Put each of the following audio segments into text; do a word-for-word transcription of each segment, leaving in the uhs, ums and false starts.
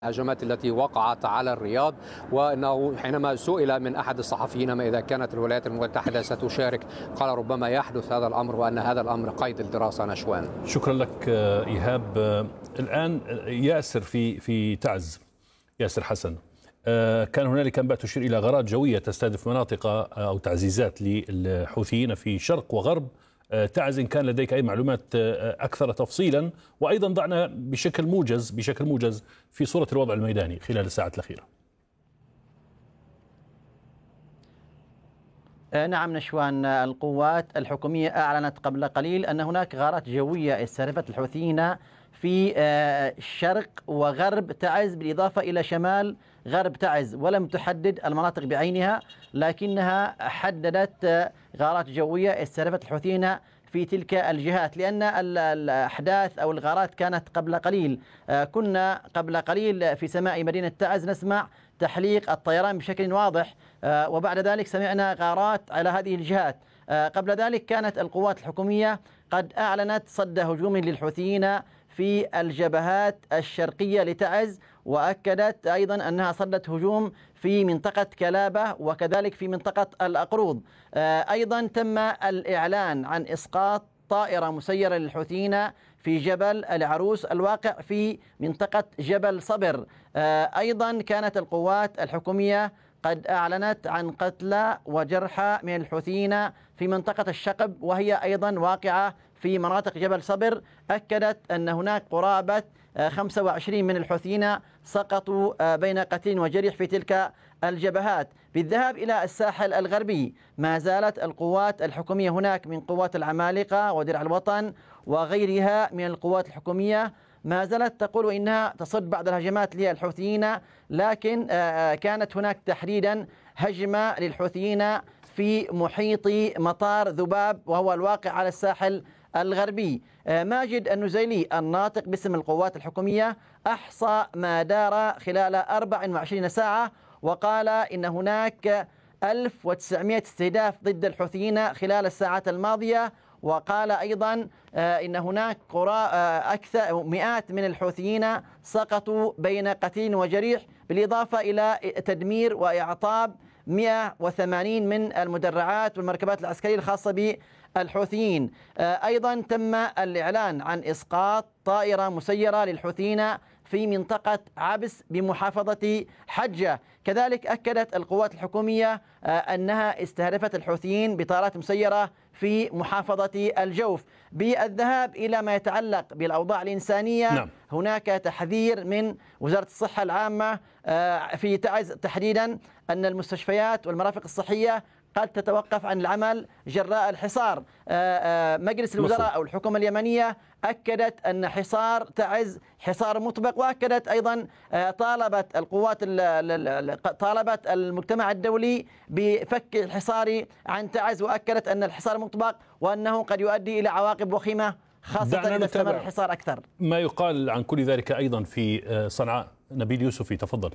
الهجمات التي وقعت على الرياض. وأنه حينما سئل من أحد الصحفيين ما إذا كانت الولايات المتحدة ستشارك، قال ربما يحدث هذا الأمر وأن هذا الأمر قيد الدراسة. نشوان، شكرا لك إيهاب. الآن ياسر في في تعز، ياسر حسن، كان هنالك أنباء تشير إلى غارات جوية تستهدف مناطق أو تعزيزات للحوثيين في شرق وغرب تعز. إن كان لديك أي معلومات أكثر تفصيلا، وأيضا ضعنا بشكل موجز بشكل موجز في صورة الوضع الميداني خلال الساعات الأخيرة. نعم نشوان، القوات الحكومية أعلنت قبل قليل أن هناك غارات جوية استهدفت الحوثيين في شرق وغرب تعز بالإضافة إلى شمال غرب تعز، ولم تحدد المناطق بعينها، لكنها حددت غارات جوية استهدفت الحوثيين في تلك الجهات، لأن الأحداث أو الغارات كانت قبل قليل. كنا قبل قليل في سماء مدينة تعز نسمع تحليق الطيران بشكل واضح، وبعد ذلك سمعنا غارات على هذه الجهات. قبل ذلك كانت القوات الحكومية قد أعلنت صد هجوم للحوثيين في الجبهات الشرقية لتعز، وأكدت أيضا أنها صدت هجوم في منطقة كلابة وكذلك في منطقة الأقروض. أيضا تم الإعلان عن إسقاط طائرة مسيرة للحوثيين في جبل العروس الواقع في منطقة جبل صبر. أيضا كانت القوات الحكومية قد أعلنت عن قتلى وجرحى من الحوثيين في منطقة الشقب، وهي أيضا واقعة في مناطق جبل صبر. أكدت أن هناك قرابة خمسة وعشرين من الحوثيين سقطوا بين قتيل وجريح في تلك الجبهات. بالذهاب إلى الساحل الغربي، ما زالت القوات الحكومية هناك من قوات العمالقة ودرع الوطن وغيرها من القوات الحكومية ما زالت تقول إنها تصد بعض الهجمات للحوثيين، لكن كانت هناك تحديدا هجمة للحوثيين في محيط مطار ذباب وهو الواقع على الساحل الغربي. ماجد النزيلي الناطق باسم القوات الحكومية أحصى ما دار خلال أربع وعشرين ساعة، وقال إن هناك ألف وتسعمئة استهداف ضد الحوثيين خلال الساعات الماضية. وقال أيضا إن هناك أكثر مئات من الحوثيين سقطوا بين قتيل وجريح، بالإضافة إلى تدمير وإعطاب مئة وثمانين من المدرعات والمركبات العسكرية الخاصة بالحوثيين. أيضا تم الإعلان عن إسقاط طائرة مسيرة للحوثيين في منطقة عبس بمحافظة حجة. كذلك أكدت القوات الحكومية أنها استهدفت الحوثيين بطائرات مسيرة في محافظة الجوف. بالذهاب إلى ما يتعلق بالأوضاع الإنسانية، نعم. هناك تحذير من وزارة الصحة العامة في تعز تحديدا أن المستشفيات والمرافق الصحية قد تتوقف عن العمل جراء الحصار. مجلس الوزراء أو الحكومة اليمنية أكدت أن حصار تعز حصار مطبق، وأكدت أيضا طالبت القوات طالبت المجتمع الدولي بفك الحصار عن تعز، وأكدت أن الحصار مطبق وأنه قد يؤدي إلى عواقب وخيمة خاصة إذا استمر الحصار أكثر. ما يقال عن كل ذلك أيضا في صنعاء. نبيل يوسفي، تفضل.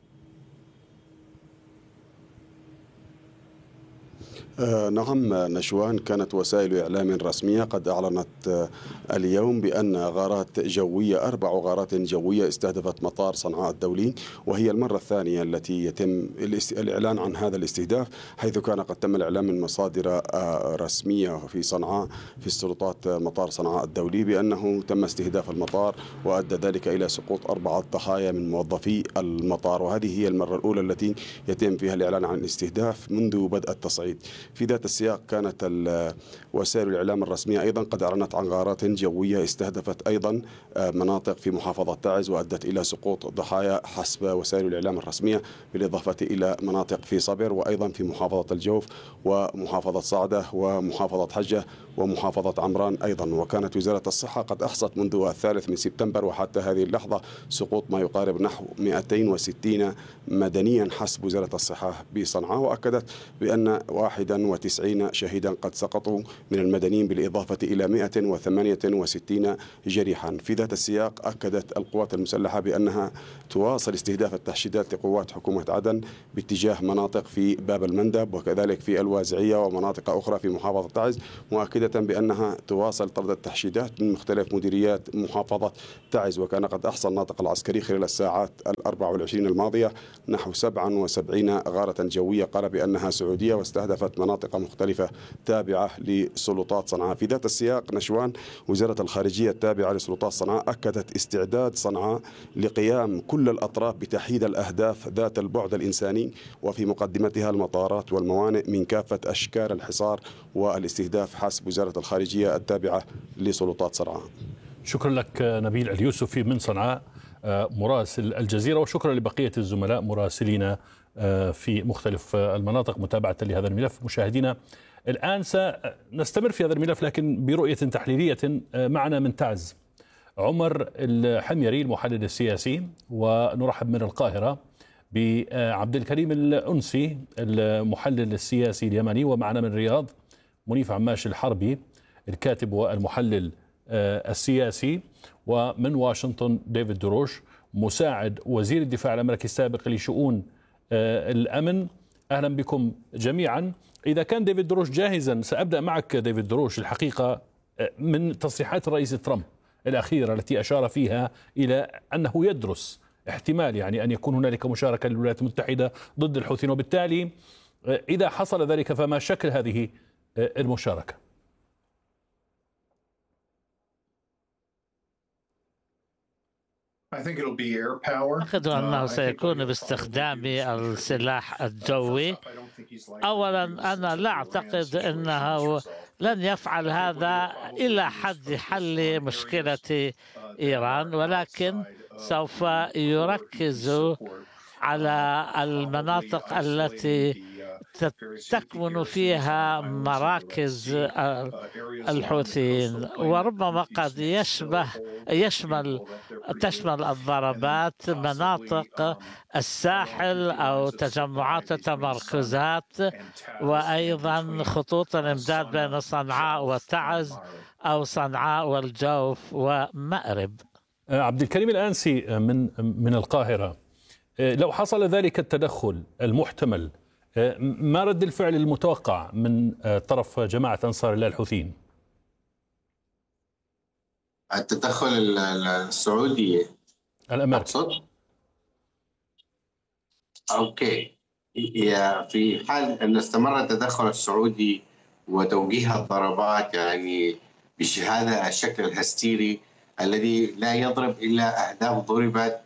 آه نعم نشوان، كانت وسائل إعلام رسمية قد أعلنت آه اليوم بأن غارات جوية أربع غارات جوية استهدفت مطار صنعاء الدولي، وهي المرة الثانية التي يتم الإعلان عن هذا الاستهداف، حيث كان قد تم الإعلان من مصادر آه رسمية في صنعاء في السلطات مطار صنعاء الدولي بأنه تم استهداف المطار، وأدى ذلك إلى سقوط أربعة ضحايا من موظفي المطار، وهذه هي المرة الأولى التي يتم فيها الإعلان عن الاستهداف منذ بدء التصعيد. في ذات السياق كانت وسائل الإعلام الرسمية أيضا قد أعلنت عن غارات جوية استهدفت أيضا مناطق في محافظة تعز وأدت إلى سقوط ضحايا حسب وسائل الإعلام الرسمية، بالإضافة إلى مناطق في صبر وأيضا في محافظة الجوف ومحافظة صعدة ومحافظة حجة ومحافظة عمران أيضا. وكانت وزارة الصحة قد أحصت منذ الثالث من سبتمبر وحتى هذه اللحظة سقوط ما يقارب نحو مئتين وستين مدنيا حسب وزارة الصحة بصنعاء، وأكدت بأن واحدا وتسعين شهيدا قد سقطوا من المدنيين بالإضافة إلى مئة وثمانية وستين جريحا. في ذات السياق أكدت القوات المسلحة بأنها تواصل استهداف التحشيدات لقوات حكومة عدن باتجاه مناطق في باب المندب وكذلك في الوازعية ومناطق أخرى في محافظة تعز، مؤكدة بأنها تواصل طرد التحشيدات من مختلف مديريات محافظة تعز. وكان قد أحصى الناطق العسكري خلال الساعات الأربع والعشرين الماضية نحو سبعة وسبعين غارة جوية قال بأنها سعودية واستهدفت مناطق مختلفة تابعة لسلطات صنعاء. في ذات السياق نشوان، وزارة الخارجية التابعة لسلطات صنعاء أكدت استعداد صنعاء لقيام كل الأطراف بتحييد الأهداف ذات البعد الإنساني وفي مقدمتها المطارات والموانئ من كافة أشكال الحصار والاستهداف حسب وزارة الخارجية التابعة لسلطات صنعاء. شكرا لك نبيل اليوسفي من صنعاء مراسل الجزيرة، وشكرا لبقية الزملاء مراسلين في مختلف المناطق متابعة لهذا الملف. مشاهدينا الآن سنستمر في هذا الملف لكن برؤية تحليلية. معنا من تعز عمر الحميري المحلل السياسي، ونرحب من القاهرة بعبد الكريم الأنسي المحلل السياسي اليمني، ومعنا من الرياض منيف عماش الحربي الكاتب والمحلل السياسي، ومن واشنطن ديفيد دروش مساعد وزير الدفاع الأمريكي السابق لشؤون الأمن. أهلا بكم جميعا. إذا كان ديفيد دروش جاهزا سأبدأ معك ديفيد دروش. الحقيقة من تصريحات الرئيس ترامب الأخيرة التي أشار فيها إلى أنه يدرس احتمال يعني أن يكون هنالك مشاركة للولايات المتحدة ضد الحوثيين، وبالتالي إذا حصل ذلك فما شكل هذه المشاركة؟ أعتقد أنه سيكون باستخدام السلاح الجوي. أولا أنا لا أعتقد أنه لن يفعل هذا إلى حد حل مشكلة إيران، ولكن سوف يركز على المناطق التي تكمن فيها مراكز الحوثيين، وربما قد يشبه يشمل تشمل الضربات مناطق الساحل أو تجمعات التمركزات، وأيضا خطوط الإمداد بين صنعاء وتعز أو صنعاء والجوف ومأرب. عبد الكريم الأنسي من من القاهرة، لو حصل ذلك التدخل المحتمل ما رد الفعل المتوقع من طرف جماعة أنصار الله الحوثيين؟ التدخل السعودي الأمريكي. أوكي، في حال أن استمر التدخل السعودي وتوجيه الضربات يعني بهذا الشكل الهستيري الذي لا يضرب إلا أهداف ضربت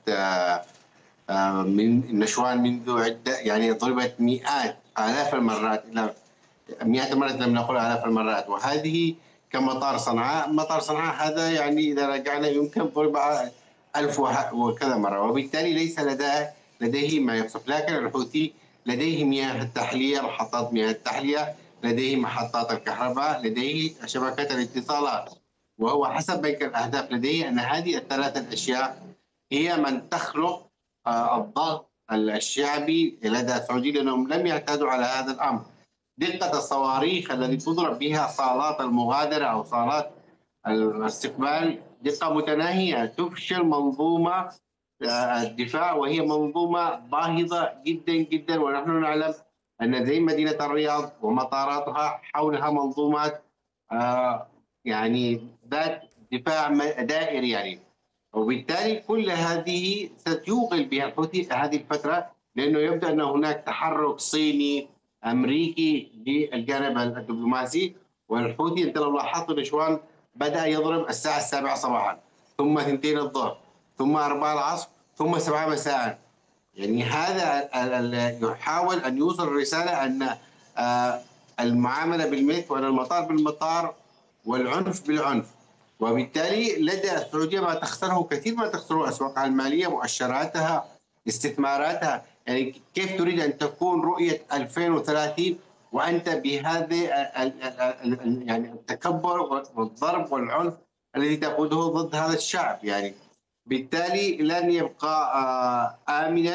من نشوان منذ عدة، يعني ضربت مئات آلاف المرات، إلى مئات المرات لم نقل آلاف المرات، وهذه كمطار صنعاء. مطار صنعاء هذا يعني إذا رجعنا يمكن ضرب ألف وكذا مرة، وبالتالي ليس لديه لديه ما يقصف. لكن الحوثي لديه مياه التحلية، محطات مياه التحلية، لديه محطات الكهرباء، لديه شبكات الاتصالات، وهو حسب بنك الأهداف لديه أن هذه الثلاثة الأشياء هي من تخلق الضغط الشعبي لدى السعوديين، لأنهم لم يعتادوا على هذا الأمر. دقة الصواريخ التي تضرب بها صالات المغادرة أو صالات الاستقبال دقة متناهية تفشل منظومة الدفاع، وهي منظومة باهظة جدا جدا. ونحن نعلم أن زي مدينة الرياض ومطاراتها حولها منظومات يعني ذات دفاع دائري يعني، وبالتالي كل هذه ستيوغل بها الحوثي هذه الفترة، لأنه يبدأ أن هناك تحرك صيني أمريكي للجانب الدبلوماسي. والحوثي أنت لو لاحظت نشوان بدأ يضرب الساعة السابعة صباحا، ثم اثنتين الظهر، ثم أربعة العصر، ثم سبعة مساء. يعني هذا يحاول أن يوصل الرسالة أن المعاملة بالمثل وأن المطار بالمطار والعنف بالعنف. وبالتالي لدى السعودية ما تخسره كثير، ما تخسره أسواقها المالية، مؤشراتها، استثماراتها. يعني كيف تريد أن تكون رؤية ألفين وثلاثين وأنت بهذه يعني التكبر والضرب والعنف الذي تقوده ضد هذا الشعب؟ يعني بالتالي لن يبقى آمنا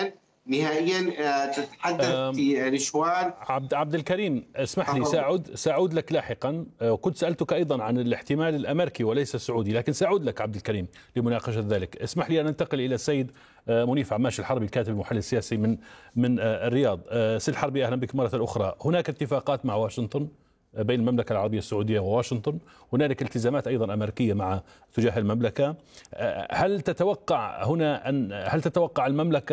نهائيا تتحدث في نشوان. عبد عبد الكريم اسمح لي، سأعود سأعود لك لاحقا. كنت سألتك أيضا عن الاحتمال الأمريكي وليس السعودي، لكن سأعود لك عبد الكريم لمناقشة ذلك. اسمح لي أن ننتقل إلى السيد منيف عماش الحربي، الكاتب المحلل السياسي من من الرياض. سيد الحربي أهلا بك مرة أخرى. هناك اتفاقات مع واشنطن بين المملكة العربية السعودية وواشنطن، هنالك التزامات أيضا أمريكية مع تجاه المملكة. هل تتوقع هنا أن هل تتوقع المملكة